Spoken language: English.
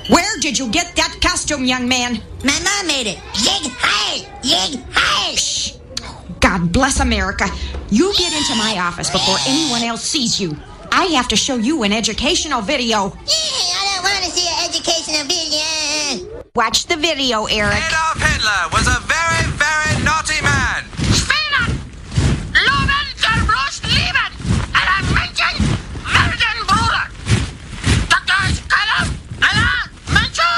Where did you get that costume, young man? My mom made it. Yig hi! Yig hi! Shh. God bless America. You get into my office before anyone else sees you. I have to show you an educational video. I don't want to see an educational video. Watch the video, Eric. Adolf Hitler was a